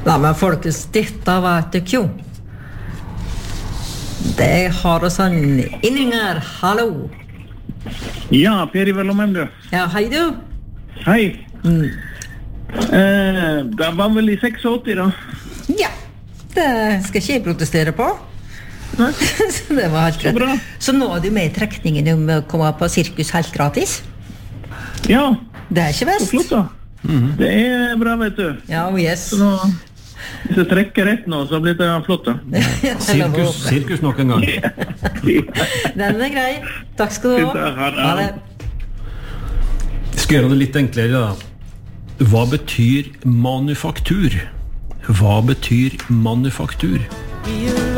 Ja, men folkens, dette vet jeg jo. Det har oss en Inninger, hallo. Ja, Per Ivar Lomheim, du. Ja, hei du. Hei. Det var vel I 86 da. Ja, det skal ikke jeg protestere på. Nei. Så det var helt Så bra. greit. Så nå er du med I trekningen om å komme på sirkus helt gratis? Ja, Det ikke så best. flott da. Det bra, vet du. Ja, yes. Så nå, hvis jeg trekker rett nå, så blir det flott da. Sirkus nok en gang. Den grei. Takk skal du ha. Ha det. Skal gjøre det litt enklere da. Hva betyr manufaktur? Hva betyr manufaktur?